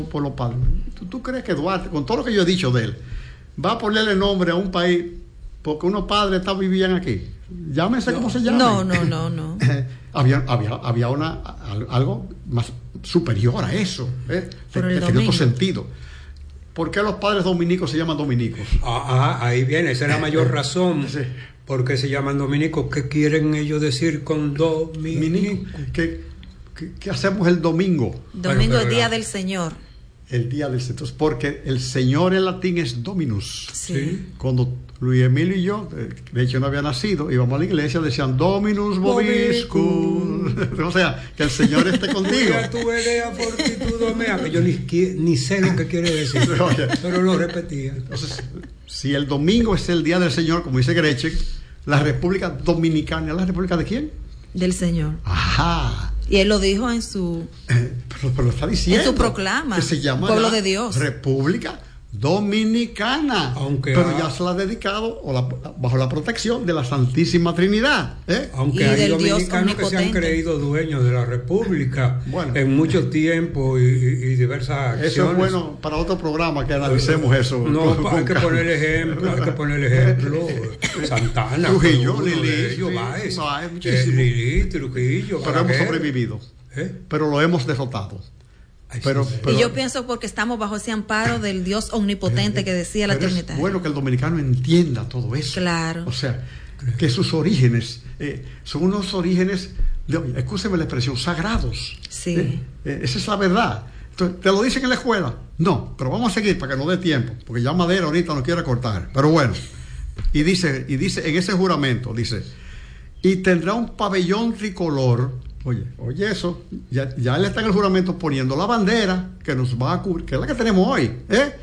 por los padres. ¿Tú crees que Duarte, con todo lo que yo he dicho de él, va a ponerle nombre a un país porque unos padres vivían aquí? Llámese como se llame. No. había algo más superior a eso, en otro sentido. ¿Por qué los padres dominicos se llaman dominicos? Ahí viene, esa es la mayor razón. Sí. ¿Por qué se llaman dominicos? ¿Qué quieren ellos decir con dominico? ¿Qué hacemos el domingo? Domingo es día del Señor. El día del Señor. Entonces, porque el Señor en latín es Dominus. Sí. Cuando Luis Emilio y yo, de hecho no había nacido, íbamos a la iglesia, decían Dominus Vobiscum. O sea, que el Señor esté contigo. Que yo ni sé lo que quiere decir, pero lo repetía. Entonces, si el domingo es el día del Señor, como dice Gretchen, la República Dominicana, ¿la República de quién? Del Señor. Ajá. Y él lo dijo en su... pero lo está diciendo. En su proclama. Que se llama Pueblo de Dios. República Dominicana. Pero ya se la ha dedicado bajo la protección de la Santísima Trinidad. Aunque hay dominicanos que se han creído dueños de la República en mucho tiempo y diversas acciones. Eso es bueno para otro programa que analicemos eso. No, hay que poner ejemplo. Santana, Trujillo, Lili, Trujillo. Pero hemos sobrevivido. Pero lo hemos derrotado. Pero, y yo pienso porque estamos bajo ese amparo del Dios omnipotente que decía la Trinidad. Es bueno que el dominicano entienda todo eso. Claro. O sea, que sus orígenes son unos orígenes, escúcheme la expresión, sagrados. Sí. Esa es la verdad. Entonces, ¿te lo dicen en la escuela? No, pero vamos a seguir para que nos dé tiempo, porque ya Madera ahorita no quiere cortar. Pero bueno, y dice en ese juramento, dice, y tendrá un pabellón tricolor. Oye eso, ya él está en el juramento poniendo la bandera que nos va a cubrir, que es la que tenemos hoy,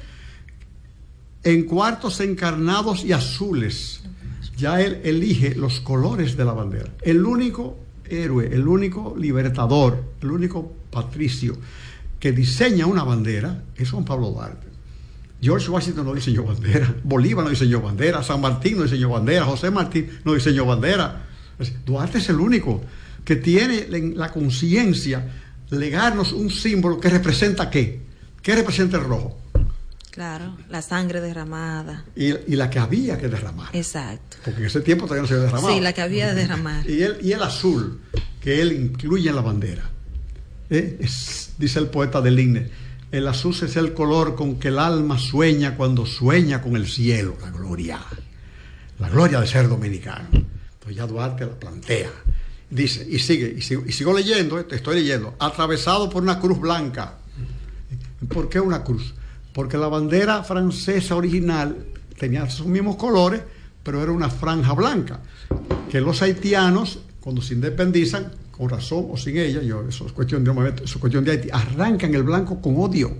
en cuartos encarnados y azules. Ya él elige los colores de la bandera. El único héroe, el único libertador, el único patricio que diseña una bandera es Juan Pablo Duarte. George Washington no diseñó bandera, Bolívar no diseñó bandera, San Martín no diseñó bandera, José Martín no diseñó bandera. Duarte es el único que tiene la conciencia legarnos un símbolo que representa ¿qué? ¿Qué representa el rojo? Claro, la sangre derramada. Y la que había que derramar. Exacto. Porque en ese tiempo todavía no se había derramado. Sí, la que había de derramar. Y el azul, que él incluye en la bandera. Dice el poeta del himne, el azul es el color con que el alma sueña cuando sueña con el cielo, la gloria de ser dominicano. Entonces ya Duarte la plantea. Dice, y sigo leyendo, estoy leyendo, atravesado por una cruz blanca. ¿Por qué una cruz? Porque la bandera francesa original tenía sus mismos colores, pero era una franja blanca, que los haitianos, cuando se independizan, con razón o sin ella, eso es cuestión de un momento, eso es cuestión de Haití, arrancan el blanco con odio.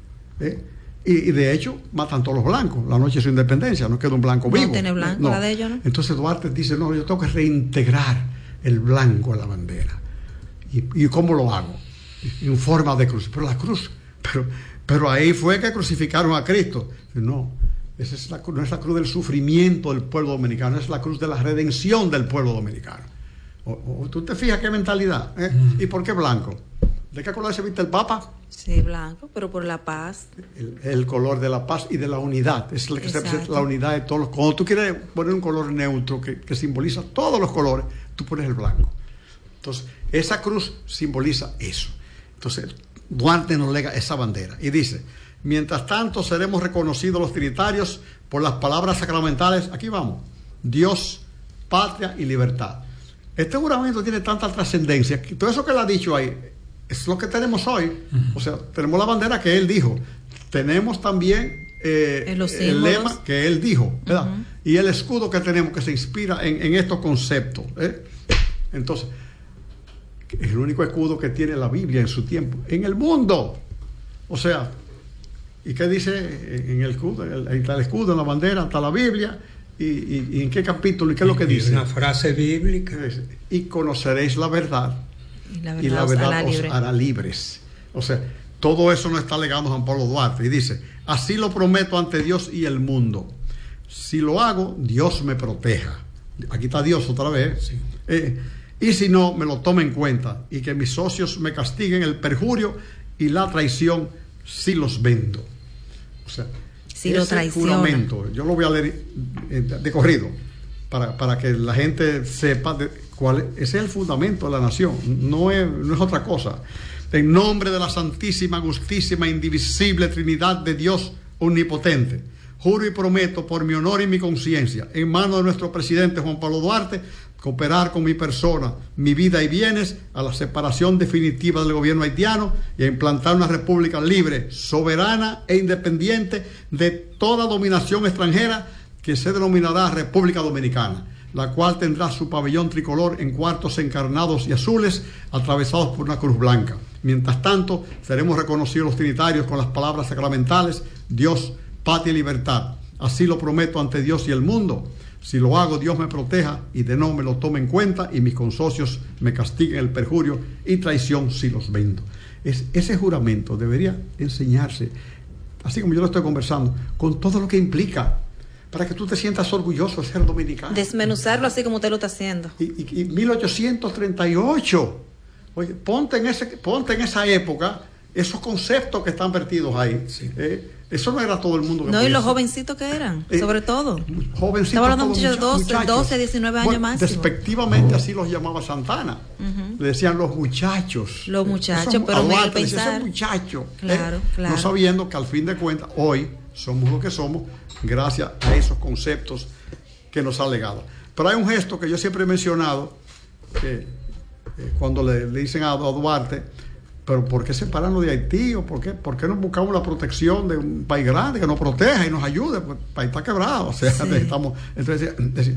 Y de hecho matan todos los blancos la noche de su independencia, no queda un blanco vivo. No tiene blanco, no. La de ellos, ¿no? Entonces Duarte dice, no, yo tengo que reintegrar el blanco a la bandera. ¿Y cómo lo hago? En forma de cruz. Pero la cruz, pero ahí fue que crucificaron a Cristo. No, esa es no es la cruz del sufrimiento del pueblo dominicano, es la cruz de la redención del pueblo dominicano. ¿Tú te fijas qué mentalidad? ¿Y por qué blanco? ¿De qué color se viste el Papa? Sí, blanco, pero por la paz. El color de la paz y de la unidad. Es la que se representa la unidad de todos los. Cuando tú quieres poner un color neutro que simboliza todos los colores, tú pones el blanco. Entonces, esa cruz simboliza eso. Entonces, Duarte nos lega esa bandera y dice, mientras tanto seremos reconocidos los trinitarios por las palabras sacramentales, aquí vamos, Dios, patria y libertad. Este juramento tiene tanta trascendencia que todo eso que él ha dicho ahí es lo que tenemos hoy. O sea, tenemos la bandera que él dijo, tenemos también el lema que él dijo, ¿verdad? Y el escudo que tenemos que se inspira en estos conceptos. Entonces, es el único escudo que tiene la Biblia en su tiempo, en el mundo. O sea, ¿y qué dice en el escudo? Ahí está el escudo, en la bandera, está la Biblia. ¿Y en qué capítulo? ¿Y qué es lo que dice? Una frase bíblica. Y conoceréis la verdad. Y la verdad os hará libres. O sea, todo eso nos está legando Juan Pablo Duarte. Y dice, así lo prometo ante Dios y el mundo. Si lo hago, Dios me proteja. Aquí está Dios otra vez. Sí. Y si no, me lo tome en cuenta. Y que mis socios me castiguen el perjurio y la traición si los vendo. O sea, si lo traiciona. Juramento, yo lo voy a leer de corrido, para que la gente sepa ese es el fundamento de la nación, no es otra cosa. En nombre de la Santísima, Justísima, Indivisible Trinidad de Dios Omnipotente, juro y prometo por mi honor y mi conciencia, en manos de nuestro presidente Juan Pablo Duarte, cooperar con mi persona, mi vida y bienes a la separación definitiva del gobierno haitiano y a implantar una república libre, soberana e independiente de toda dominación extranjera, que se denominará República Dominicana, la cual tendrá su pabellón tricolor en cuartos encarnados y azules atravesados por una cruz blanca. Mientras tanto, seremos reconocidos los trinitarios con las palabras sacramentales: Dios, patria y libertad. Así lo prometo ante Dios y el mundo. Si lo hago, Dios me proteja y de no me lo tome en cuenta, y mis consocios me castiguen el perjurio y traición si los vendo. Ese juramento debería enseñarse, así como yo lo estoy conversando, con todo lo que implica, para que tú te sientas orgulloso de ser dominicano. Desmenuzarlo así como usted lo está haciendo. Y 1838, oye, ponte en esa época esos conceptos que están vertidos ahí. Sí. Eso no era todo el mundo que no, y los jovencitos que eran, sobre todo. Jovencitos. Estaba hablando de muchachos, 12, 19 años más. Despectivamente así los llamaba Santana. Le decían los muchachos. Los muchachos, pero me iba a pensar. Ese muchacho. Claro. No sabiendo que al fin de cuentas, hoy somos lo que somos gracias a esos conceptos que nos ha legado. Pero hay un gesto que yo siempre he mencionado, cuando le dicen a Duarte, pero ¿por qué separarnos de Haití? ¿O por qué no buscamos la protección de un país grande que nos proteja y nos ayude? Pues el país está quebrado. O sea, necesitamos. Entonces,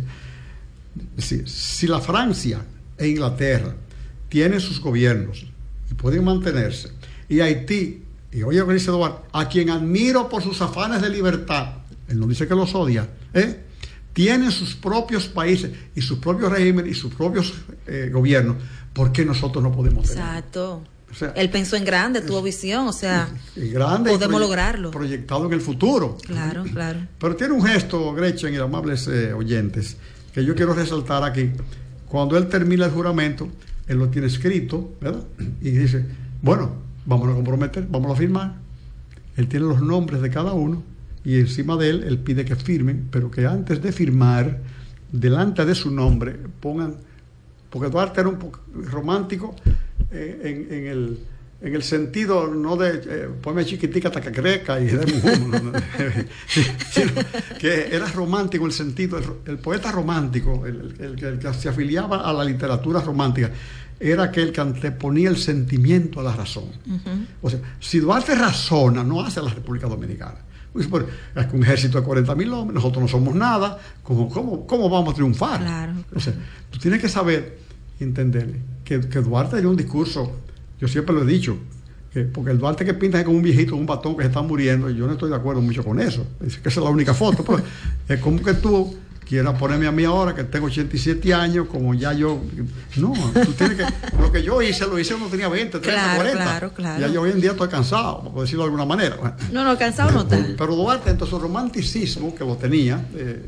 si la Francia e Inglaterra tienen sus gobiernos y pueden mantenerse, y Haití, y oye lo que dice Duarte, a quien admiro por sus afanes de libertad, él no dice que los odia, tienen sus propios países y sus propios regímenes y sus propios gobiernos, ¿por qué nosotros no podemos tener? Exacto. O sea, él pensó en grande, tuvo visión, o sea, grande, podemos lograrlo. Proyectado en el futuro. Claro. Pero tiene un gesto, Gretchen y amables oyentes, que yo quiero resaltar aquí. Cuando él termina el juramento, él lo tiene escrito, ¿verdad? Y dice, bueno, vamos a comprometer, vamos a firmar. Él tiene los nombres de cada uno y encima de él pide que firmen, pero que antes de firmar, delante de su nombre, pongan, porque Duarte era un poco romántico, en el sentido no de ponme chiquitica hasta que crezca y de sino que era romántico el sentido, el poeta romántico, el que se afiliaba a la literatura romántica, era aquel que anteponía el sentimiento a la razón. O sea, si Duarte razona, no hace la República Dominicana. Pues, es que un ejército de 40,000 hombres, nosotros no somos nada, ¿cómo vamos a triunfar? Claro. O sea, tú tienes que saber y entender que Duarte tenía un discurso, yo siempre lo he dicho, porque el Duarte que pinta es como un viejito con un batón que se está muriendo, y yo no estoy de acuerdo mucho con eso. Dice que esa es la única foto, pero es como que tú quieras ponerme a mí ahora que tengo 87 años, como ya yo. No, tú tienes que. Lo que yo hice, lo hice cuando tenía 20, 30, 40. Claro. Ya yo hoy en día estoy cansado, por decirlo de alguna manera. No, cansado no está. Pero Duarte, entonces, el romanticismo que lo tenía,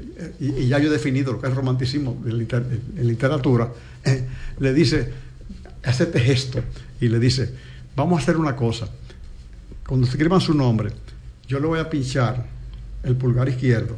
y ya yo he definido lo que es romanticismo en literatura, le dice, hace este gesto, y le dice, vamos a hacer una cosa. Cuando se escriban su nombre, yo le voy a pinchar el pulgar izquierdo,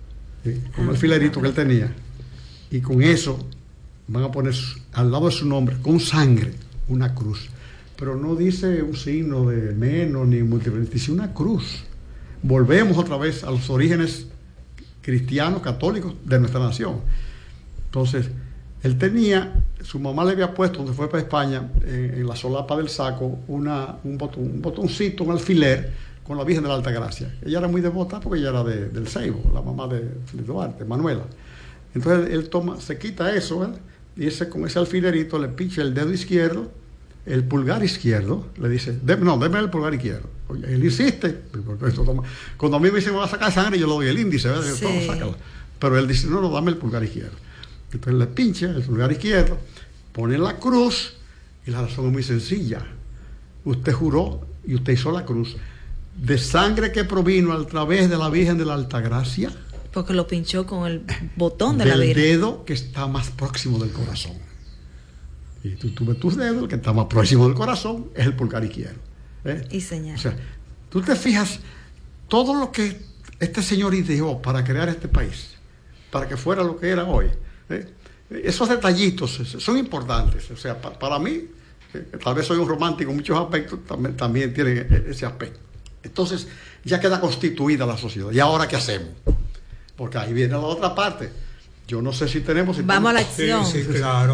con el filerito que él tenía, y con eso van a poner al lado de su nombre, con sangre, una cruz. Pero no dice un signo de menos ni múltiple, dice una cruz. Volvemos otra vez a los orígenes cristianos, católicos de nuestra nación. Entonces, él tenía, su mamá le había puesto, cuando fue para España, en la solapa del saco, un botoncito, un alfiler, con la Virgen de la Alta Gracia. Ella era muy devota porque ella era del Ceibo, la mamá de Duarte, Manuela. Entonces él se quita eso, ¿verdad? Y con ese alfilerito le pincha el dedo izquierdo, el pulgar izquierdo, le dice, deme el pulgar izquierdo. Oye, él insiste, cuando a mí me dicen, me va a sacar sangre, yo le doy el índice, ¿verdad? Sí. Sácala. Pero él dice, no, dame el pulgar izquierdo. Entonces le pincha el pulgar izquierdo, pone la cruz, y la razón es muy sencilla. Usted juró y usted hizo la cruz de sangre que provino a través de la Virgen de la Altagracia. Porque lo pinchó con el botón de la Virgen. El dedo que está más próximo del corazón. Y tú ves tus dedos, el que está más próximo del corazón es el pulgar izquierdo. Y señal. O sea, Tú te fijas todo lo que este señor ideó para crear este país, para que fuera lo que era hoy. Esos detallitos son importantes. O sea, para mí, tal vez soy un romántico en muchos aspectos, también tiene ese aspecto. Entonces, ya queda constituida la sociedad. ¿Y ahora qué hacemos? Porque ahí viene la otra parte. Yo no sé si tenemos... Vamos a la acción. Sí, claro.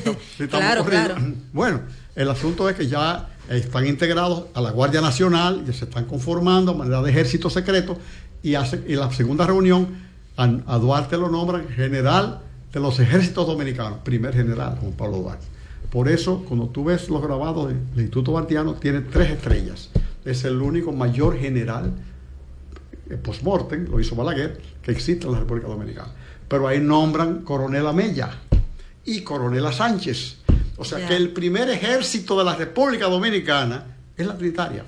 Claro. Bueno, el asunto es que ya están integrados a la Guardia Nacional, ya se están conformando a manera de ejército secreto, y la segunda reunión a Duarte lo nombran general de los ejércitos dominicanos, primer general, Juan Pablo Duarte. Por eso, cuando tú ves los grabados del Instituto Duartiano, tiene 3 estrellas. Es el único mayor general post-mortem, lo hizo Balaguer, que existe en la República Dominicana. Pero ahí nombran coronel Amella y coronel Sánchez. O sea que el primer ejército de la República Dominicana es la Trinitaria.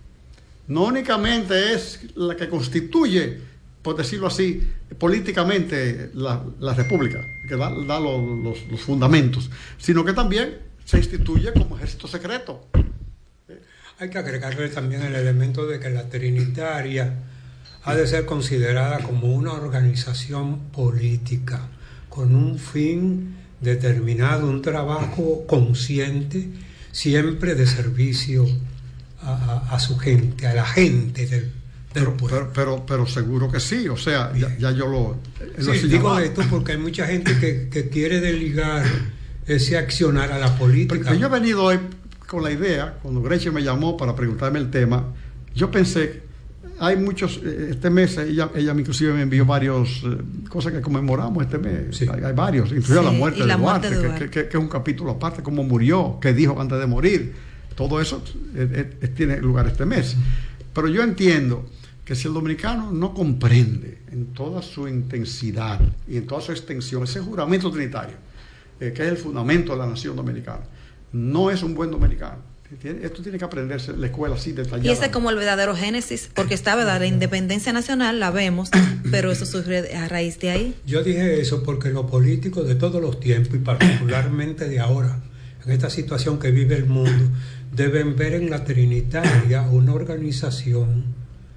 No únicamente es la que constituye, por decirlo así, políticamente la República, que da los fundamentos, sino que también se instituye como ejército secreto. Hay que agregarle también el elemento de que la Trinitaria ha de ser considerada como una organización política, con un fin determinado, un trabajo consciente, siempre de servicio a su gente, a la gente del pueblo. Pero seguro que sí, o sea, ya yo lo digo esto porque hay mucha gente que quiere desligar ese accionar a la política. Pero yo he venido hoy con la idea, cuando Gretchen me llamó para preguntarme el tema, yo pensé, hay muchos, este mes ella inclusive me envió varios cosas que conmemoramos este mes, sí. Hay varios, incluida la muerte de Duarte, que es un capítulo aparte, cómo murió, qué dijo antes de morir, todo eso tiene lugar este mes. Pero yo entiendo que si el dominicano no comprende en toda su intensidad y en toda su extensión ese juramento trinitario, que es el fundamento de la nación dominicana, no es un buen dominicano. Esto tiene que aprenderse en la escuela así detallada. Y ese es como el verdadero génesis, porque está, ¿verdad? La independencia nacional la vemos, pero eso surge a raíz de ahí. Yo dije eso porque los políticos de todos los tiempos, y particularmente de ahora, en esta situación que vive el mundo, deben ver en la Trinitaria una organización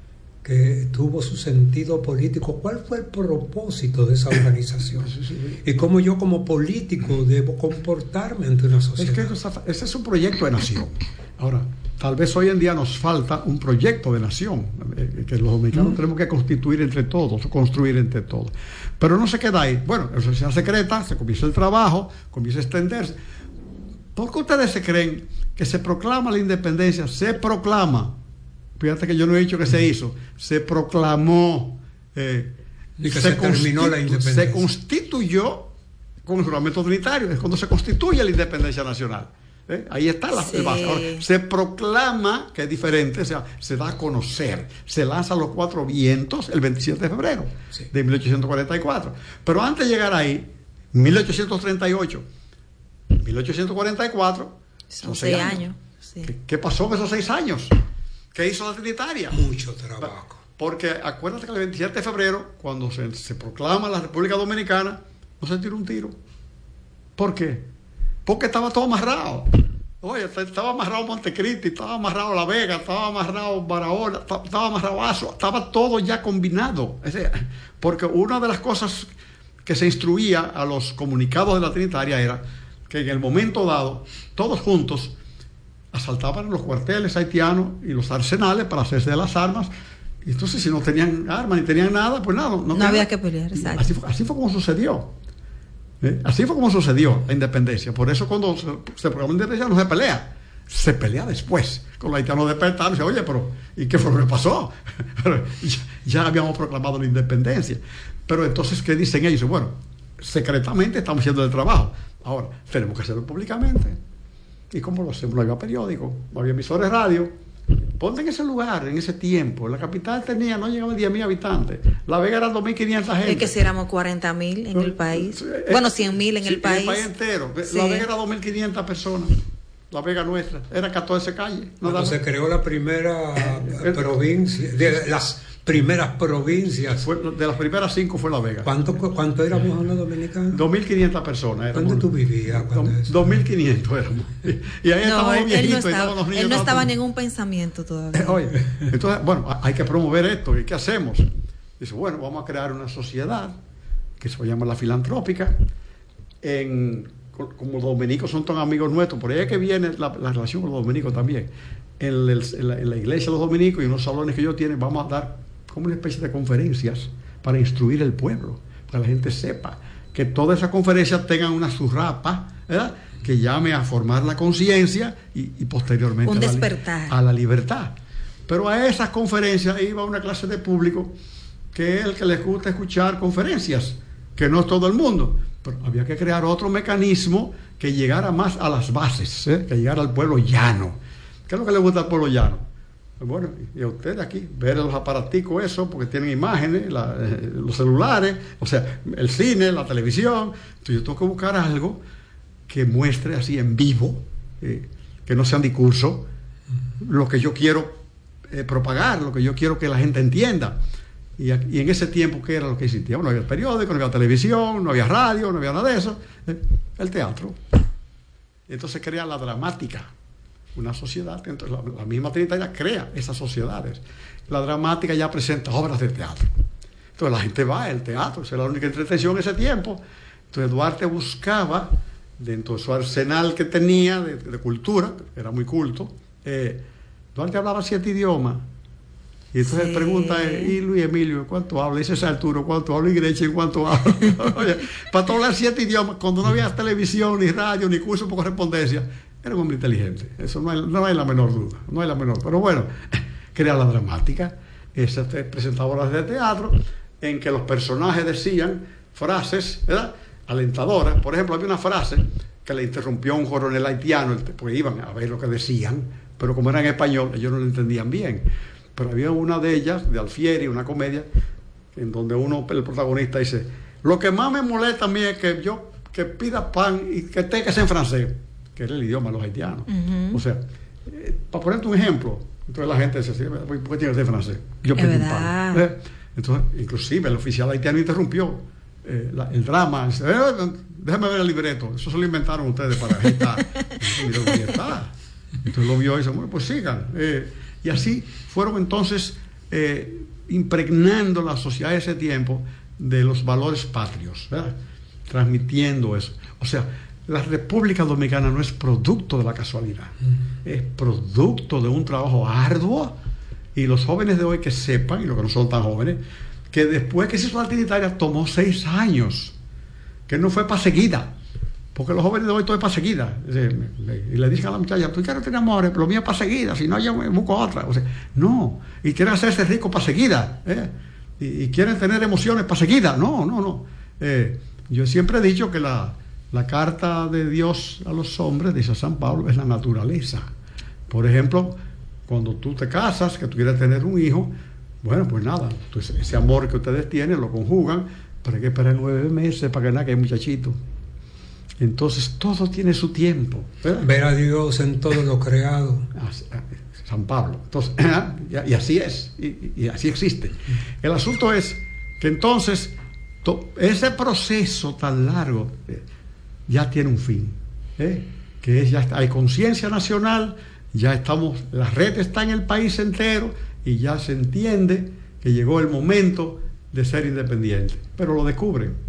que tuvo su sentido político. ¿Cuál fue el propósito de esa organización? Y cómo yo como político debo comportarme ante una sociedad. Es que ese es un proyecto de nación. Ahora, tal vez hoy en día nos falta un proyecto de nación, que los dominicanos tenemos que constituir entre todos, construir entre todos. Pero no se queda ahí. Bueno, la sociedad secreta, se comienza el trabajo, comienza a extenderse. ¿Por qué ustedes se creen que se proclama la independencia? Se proclama. Fíjate que yo no he dicho que se hizo, se proclamó, y que se terminó la independencia. Se constituyó con el juramento trinitario, es cuando se constituye la independencia nacional. Ahí está el base. Ahora, se proclama, que es diferente, o sea, se da a conocer, se lanza a los 4 vientos el 27 de febrero de 1844. Pero antes de llegar ahí, 1838, 1844, son 6 años. Sí. ¿Qué pasó en esos 6 años? ¿Qué hizo la Trinitaria? Mucho trabajo. Porque acuérdate que el 27 de febrero, cuando se proclama la República Dominicana, no se tiró un tiro. ¿Por qué? Porque estaba todo amarrado. Oye, estaba amarrado Montecristi, estaba amarrado La Vega, estaba amarrado Barahona, estaba amarrado Azo, estaba todo ya combinado. Porque una de las cosas que se instruía a los comunicados de la Trinitaria era que en el momento dado, todos juntos asaltaban los cuarteles haitianos y los arsenales para hacerse de las armas. Y entonces, si no tenían armas ni tenían nada, pues nada. No había que pelear, exacto. Así fue como sucedió. Así fue como sucedió la independencia. Por eso, cuando se proclamó la independencia, no se pelea. Se pelea después. Con los haitianos despertaron y dice, oye, pero ¿y qué fue lo que pasó? ya habíamos proclamado la independencia. Pero entonces, ¿qué dicen ellos? Bueno, secretamente estamos haciendo el trabajo. Ahora, tenemos que hacerlo públicamente. ¿Y cómo lo hacemos? No había periódico, no había emisores de radio. Ponte en ese lugar, en ese tiempo. La capital no llegaba a 10.000 habitantes. La Vega era 2.500 gente. Es que si éramos 40.000 en el país. Bueno, 100.000 en el país. En el país entero. Sí. La Vega era 2.500 personas. La Vega nuestra. Era 14 calles. Cuando se creó la primera provincia, primeras provincias. De las primeras 5 fue La Vega. ¿Cuánto éramos los dominicanos? 2.500 personas. ¿Dónde tú vivías? 2.500 éramos. Y ahí estaban los viejitos y estaban los niños. Él no estaba en ningún pensamiento todavía. Oye, entonces, bueno, hay que promover esto. ¿Y qué hacemos? Dice, bueno, vamos a crear una sociedad que se llama la filantrópica. Como los dominicos son tan amigos nuestros, por ahí es que viene la relación con los dominicos también. En la iglesia de los dominicos y en los salones que ellos tienen, vamos a dar como una especie de conferencias para instruir el pueblo, para que la gente sepa que todas esas conferencias tengan una surrapa, ¿verdad?, que llame a formar la conciencia y posteriormente un despertar a la libertad. Pero a esas conferencias iba una clase de público que es el que les gusta escuchar conferencias, que no es todo el mundo, pero había que crear otro mecanismo que llegara más a las bases, que llegara al pueblo llano. ¿Qué es lo que le gusta al pueblo llano? Bueno, y a ustedes aquí, ver los aparaticos, eso, porque tienen imágenes, los celulares, o sea, el cine, la televisión. Entonces yo tengo que buscar algo que muestre así en vivo, que no sean discursos, lo que yo quiero propagar, lo que yo quiero que la gente entienda. Y en ese tiempo, ¿qué era lo que existía? Bueno, no había periódico, no había televisión, no había radio, no había nada de eso. El teatro. Entonces crea la dramática, una sociedad. Entonces la misma Trinitaria crea esas sociedades. La dramática ya presenta obras de teatro. Entonces la gente va al teatro, esa era la única entretención en ese tiempo. Entonces Duarte buscaba, dentro de su arsenal que tenía de cultura, era muy culto, Duarte hablaba 7 idiomas. Y entonces él pregunta, ¿y Luis Emilio cuánto habla? Y dice Arturo, ¿cuánto habla? Y Gretchen, ¿cuánto habla? Oye, para todos hablar 7 idiomas, cuando no había televisión, ni radio, ni curso por correspondencia, era un hombre inteligente. Eso no hay la menor duda, no hay la menor. Pero bueno, crea la dramática, esa presentadoras de teatro, en que los personajes decían frases, ¿verdad?, alentadoras. Por ejemplo, había una frase que le interrumpió un coronel haitiano, porque iban a ver lo que decían, pero como era en español, ellos no lo entendían bien. Pero había una de ellas, de Alfieri, una comedia, en donde el protagonista dice, lo que más me molesta a mí es que pida pan y que tenga que ser en francés, que era el idioma de los haitianos. O sea, para ponerte un ejemplo, entonces la gente dice, ¿por qué tiene que ser en francés? Yo pedí un pan. Entonces, inclusive el oficial haitiano interrumpió el drama, dice, déjame ver el libreto, eso se lo inventaron ustedes para agitar. Entonces lo vio y dice, bueno, pues sigan. Y así fueron entonces impregnando la sociedad de ese tiempo de los valores patrios, ¿verdad?, transmitiendo eso. O sea, la República Dominicana no es producto de la casualidad, es producto de un trabajo arduo. Y los jóvenes de hoy que sepan, y los que no son tan jóvenes, que después que se hizo la Trinitaria tomó 6 años, que no fue para seguida. Porque los jóvenes de hoy todo es para seguida. Y le dicen a la muchacha, tú quieres tener amores, pero lo mío es para seguida, si no yo me busco otra. O sea, no. Y quieren hacerse ricos para seguida. Y quieren tener emociones para seguida. No. Yo siempre he dicho que la carta de Dios a los hombres, dice San Pablo, es la naturaleza. Por ejemplo, cuando tú te casas, que tú quieres tener un hijo, bueno, pues nada. Entonces, ese amor que ustedes tienen lo conjugan, pero hay que esperar 9 meses para que nazca el muchachito. Entonces todo tiene su tiempo, ¿verdad? Ver a Dios en todo lo creado. San Pablo. Entonces, y así es, y así existe. El asunto es que entonces ese proceso tan largo ya tiene un fin, que es, ya hay conciencia nacional, ya estamos, la red está en el país entero y ya se entiende que llegó el momento de ser independiente, pero lo descubren.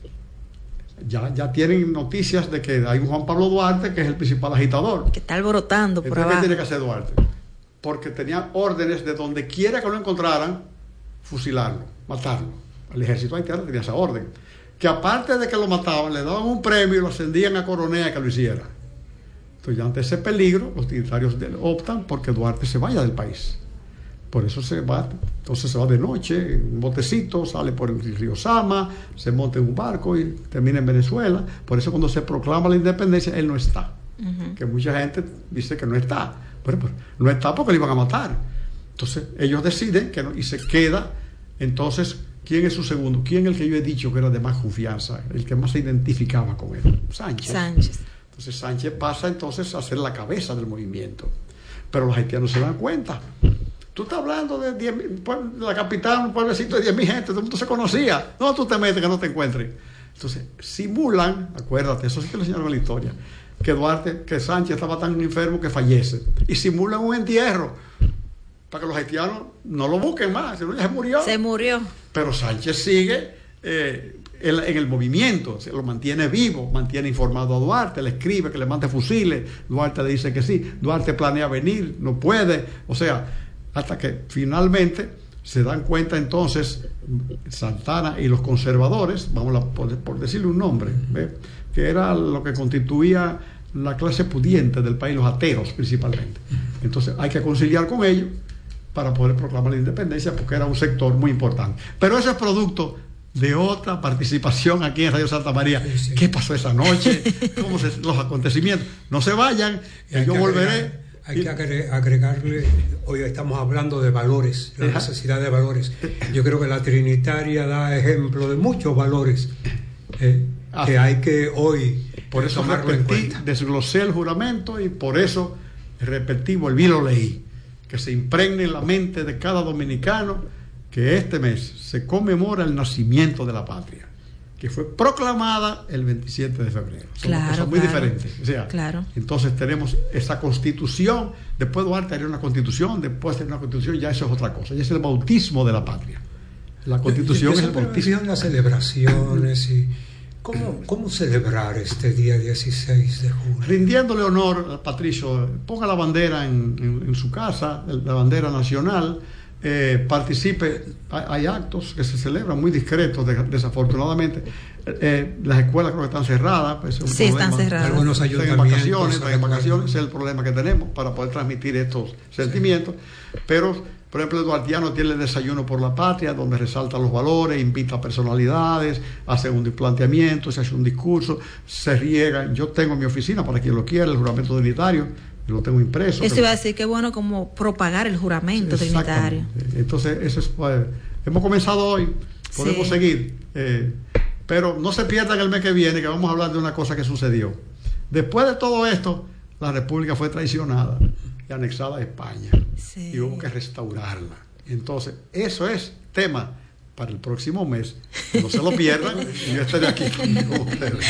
Ya tienen noticias de que hay un Juan Pablo Duarte que es el principal agitador. Que está alborotando por abajo. ¿Qué tiene que hacer Duarte? Porque tenía órdenes de donde quiera que lo encontraran, fusilarlo, matarlo. El ejército haitiano tenía esa orden. Que aparte de que lo mataban, le daban un premio y lo ascendían a coronel que lo hiciera. Entonces, ya ante ese peligro, los trinitarios optan porque Duarte se vaya del país. Por eso se va, entonces se va de noche en un botecito, sale por el río Sama, se monta en un barco y termina en Venezuela. Por eso cuando se proclama la independencia, él no está. Que mucha gente dice que no está. Pero no está porque le iban a matar. Entonces ellos deciden que no, y se queda. Entonces, ¿quién es su segundo? ¿Quién es el que yo he dicho que era de más confianza? El que más se identificaba con él. Sánchez. Entonces Sánchez pasa entonces a ser la cabeza del movimiento. Pero los haitianos se dan cuenta Tú estás hablando de 10.000, la capital, un pueblecito de 10.000 gente, todo el mundo se conocía. No, tú te metes que no te encuentren. Entonces, simulan, acuérdate, eso sí que lo enseñaron en la historia, que Sánchez estaba tan enfermo que fallece. Y simulan un entierro para que los haitianos no lo busquen más. Ya se murió. Se murió. Pero Sánchez sigue en el movimiento, se lo mantiene vivo, mantiene informado a Duarte, le escribe que le mande fusiles, Duarte le dice que sí, Duarte planea venir, no puede, o sea, hasta que finalmente se dan cuenta entonces Santana y los conservadores, vamos por decirle un nombre, que era lo que constituía la clase pudiente del país, los ateos principalmente. Entonces hay que conciliar con ellos para poder proclamar la independencia, porque era un sector muy importante. Pero eso es producto de otra participación aquí en Radio Santa María. Sí. ¿Qué pasó esa noche? ¿Cómo los acontecimientos? No se vayan, que yo volveré. Hay que agregarle, hoy estamos hablando de valores, la necesidad de valores. Yo creo que la Trinitaria da ejemplo de muchos valores que hay que hoy por eso repetí, desglosé el juramento y por eso repetí, volví, lo leí. Que se impregne en la mente de cada dominicano que este mes se conmemora el nacimiento de la patria, que fue proclamada el 27 de febrero. Son cosas muy diferentes. O sea, entonces tenemos esa constitución, después Duarte haría una constitución, después de una constitución, ya eso es otra cosa, ya es el bautismo de la patria. La constitución es el bautismo. Las celebraciones y ¿cómo celebrar este día 16 de julio? Rindiéndole honor al Patricio, ponga la bandera en su casa, la bandera nacional, participe. Hay actos que se celebran muy discretos, desafortunadamente. Las escuelas creo que están cerradas. Pues es sí, están cerradas. Algunos ayuntamientos están en vacaciones, ese es el problema que tenemos para poder transmitir estos sentimientos. Pero por ejemplo, el duartiano tiene el desayuno por la patria, donde resalta los valores, invita a personalidades, hace un planteamiento, se hace un discurso, se riega. Yo tengo en mi oficina, para quien lo quiera, el juramento trinitario, lo tengo impreso. Eso iba a decir que bueno como propagar el juramento trinitario. Entonces, eso es, hemos comenzado hoy, podemos seguir, pero no se pierdan el mes que viene, que vamos a hablar de una cosa que sucedió. Después de todo esto, la República fue traicionada y anexada a España, y hubo que restaurarla. Entonces, eso es tema para el próximo mes. No se lo pierdan, y yo estaré aquí con ustedes.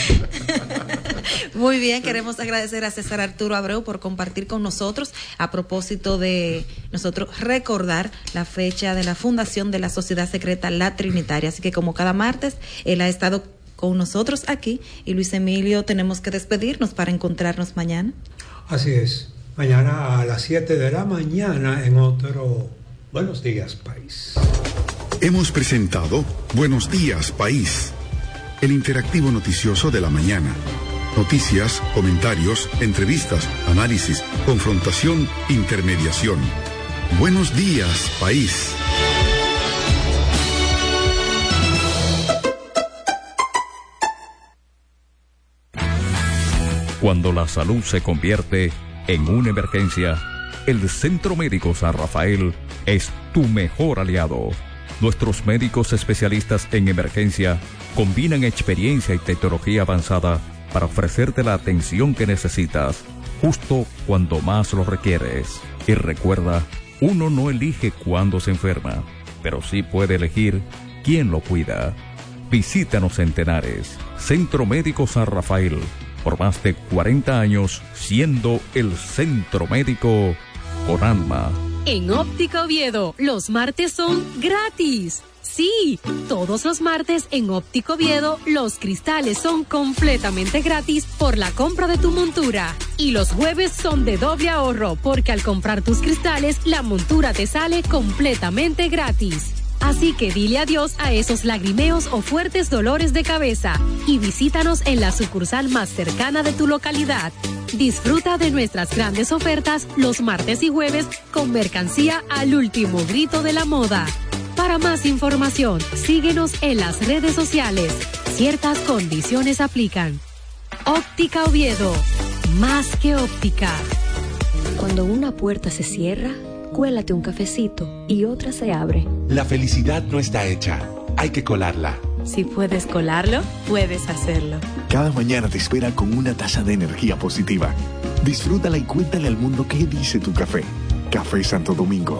Muy bien, queremos agradecer a César Arturo Abreu por compartir con nosotros a propósito de nosotros recordar la fecha de la fundación de la Sociedad Secreta La Trinitaria. Así que como cada martes, él ha estado con nosotros aquí, y Luis Emilio, tenemos que despedirnos para encontrarnos mañana. Así es. Mañana a las 7 de la mañana en otro Buenos Días, País. Hemos presentado Buenos Días, País, el interactivo noticioso de la mañana. Noticias, comentarios, entrevistas, análisis, confrontación, intermediación. Buenos Días, País. Cuando la salud se convierte en una emergencia, el Centro Médico San Rafael es tu mejor aliado. Nuestros médicos especialistas en emergencia combinan experiencia y tecnología avanzada para ofrecerte la atención que necesitas, justo cuando más lo requieres. Y recuerda, uno no elige cuándo se enferma, pero sí puede elegir quién lo cuida. Visítanos en Tenares, Centro Médico San Rafael, por más de 40 años siendo el centro médico con alma. En Óptica Oviedo, los martes son gratis. Sí, todos los martes en Óptica Oviedo, los cristales son completamente gratis por la compra de tu montura. Y los jueves son de doble ahorro, porque al comprar tus cristales, la montura te sale completamente gratis. Así que dile adiós a esos lagrimeos o fuertes dolores de cabeza y visítanos en la sucursal más cercana de tu localidad. Disfruta de nuestras grandes ofertas los martes y jueves con mercancía al último grito de la moda. Para más información, síguenos en las redes sociales. Ciertas condiciones aplican. Óptica Oviedo, más que óptica. Cuando una puerta se cierra, cuélate un cafecito y otra se abre. La felicidad no está hecha, hay que colarla. Si puedes colarlo, puedes hacerlo. Cada mañana te espera con una taza de energía positiva. Disfrútala y cuéntale al mundo qué dice tu café. Café Santo Domingo.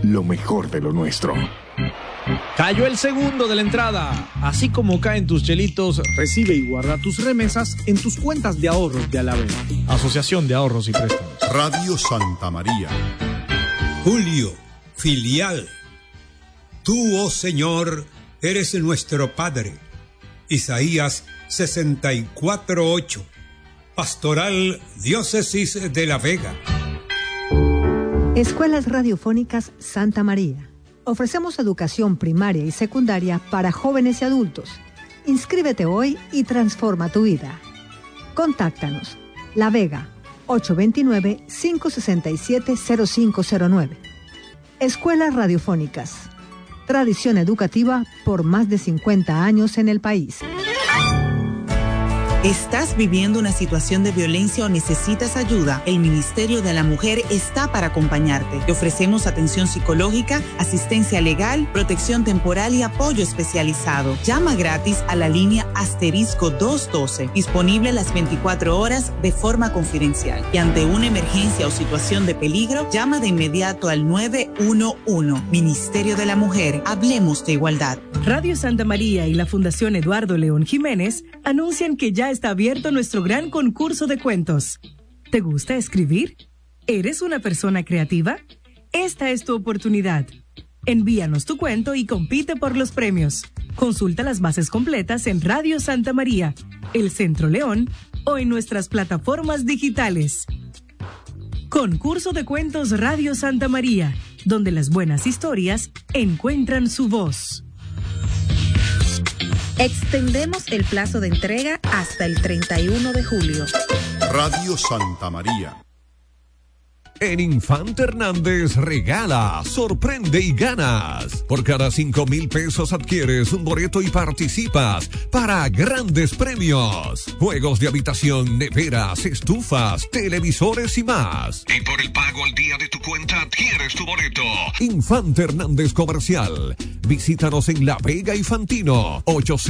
lo mejor de lo nuestro. Cayó el segundo de la entrada. Así como caen tus chelitos, recibe y guarda tus remesas en tus cuentas de ahorros de Alavega. Asociación de Ahorros y Préstamos. Radio Santa María. Julio, filial. Tú, oh Señor, eres nuestro Padre. Isaías 64:8. Pastoral Diócesis de La Vega. Escuelas Radiofónicas Santa María. Ofrecemos educación primaria y secundaria para jóvenes y adultos. Inscríbete hoy y transforma tu vida. Contáctanos. La Vega, 829-567-0509. Escuelas Radiofónicas. Tradición educativa por más de 50 años en el país. ¿Estás viviendo una situación de violencia o necesitas ayuda? El Ministerio de la Mujer está para acompañarte. Te ofrecemos atención psicológica, asistencia legal, protección temporal y apoyo especializado. Llama gratis a la línea *212, disponible las 24 horas de forma confidencial. Y ante una emergencia o situación de peligro, llama de inmediato al 911. Ministerio de la Mujer, hablemos de igualdad. Radio Santa María y la Fundación Eduardo León Jiménez anuncian que ya está abierto nuestro gran concurso de cuentos. ¿Te gusta escribir? ¿Eres una persona creativa? Esta es tu oportunidad. Envíanos tu cuento y compite por los premios. Consulta las bases completas en Radio Santa María, El Centro León o en nuestras plataformas digitales. Concurso de cuentos Radio Santa María, donde las buenas historias encuentran su voz. Extendemos el plazo de entrega hasta el 31 de julio. Radio Santa María. En Infante Hernández regala, sorprende y ganas. Por cada 5,000 pesos adquieres un boleto y participas para grandes premios. Juegos de habitación, neveras, estufas, televisores y más. Y por el pago al día de tu cuenta adquieres tu boleto. Infante Hernández Comercial. Visítanos en La Vega y Fantino.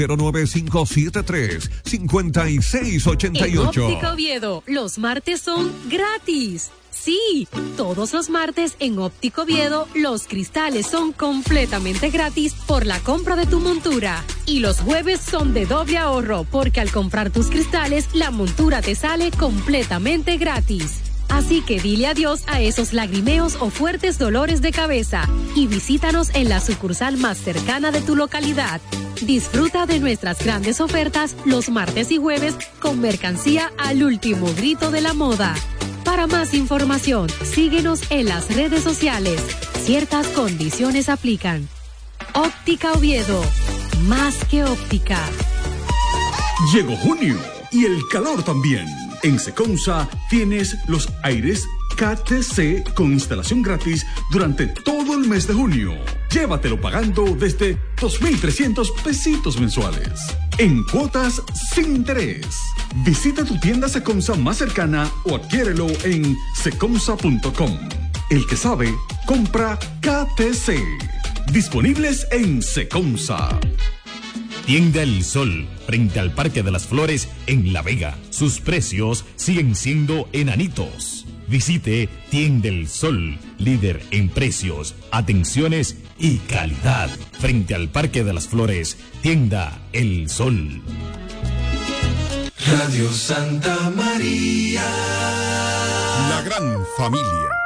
809-573-5688. En Óptica Oviedo, los martes son gratis. Sí, todos los martes en Óptico Oviedo los cristales son completamente gratis por la compra de tu montura. Y los jueves son de doble ahorro porque al comprar tus cristales la montura te sale completamente gratis. Así que dile adiós a esos lagrimeos o fuertes dolores de cabeza y visítanos en la sucursal más cercana de tu localidad. Disfruta de nuestras grandes ofertas los martes y jueves con mercancía al último grito de la moda. Para más información, síguenos en las redes sociales. Ciertas condiciones aplican. Óptica Oviedo, más que óptica. Llegó junio y el calor también. En Seconsa tienes los aires KTC con instalación gratis durante todo el mes de junio. Llévatelo pagando desde 2,300 pesitos mensuales. En cuotas sin interés. Visita tu tienda Seconsa más cercana o adquiérelo en seconsa.com. El que sabe, compra KTC. Disponibles en Seconsa. Tienda El Sol, frente al Parque de las Flores en La Vega. Sus precios siguen siendo enanitos. Visite Tienda El Sol, líder en precios, atenciones y calidad. Frente al Parque de las Flores, Tienda El Sol. Radio Santa María. La gran familia.